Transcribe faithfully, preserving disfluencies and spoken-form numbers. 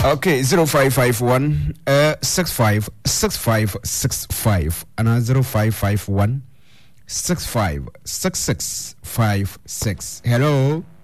Okay, zero five five one uh six five six five six five and zero five five one six five six six five six. Hello.